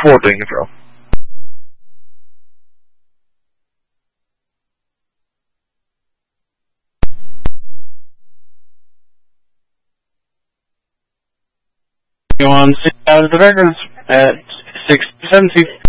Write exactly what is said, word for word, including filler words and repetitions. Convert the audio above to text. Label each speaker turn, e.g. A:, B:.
A: before doing the throw.
B: On Seattle Dragons at six seventy.